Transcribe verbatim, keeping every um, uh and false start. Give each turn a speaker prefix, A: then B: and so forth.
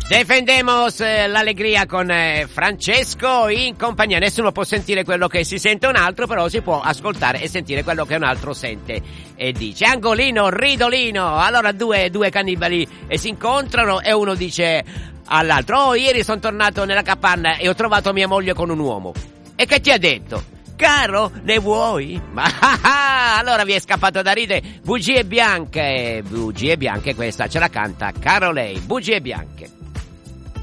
A: Defendemos eh, l'allegria con eh, Francesco in compagnia. Nessuno può sentire quello che si sente un altro, però si può ascoltare e sentire quello che un altro sente e dice. Angolino, ridolino. Allora due, due cannibali eh, si incontrano e uno dice all'altro: oh, ieri sono tornato nella capanna e ho trovato mia moglie con un uomo. E che ti ha detto? Caro, ne vuoi? Ma allora vi è scappato da ridere. Bugie bianche, bugie bianche, questa ce la canta Caro Lei, bugie bianche.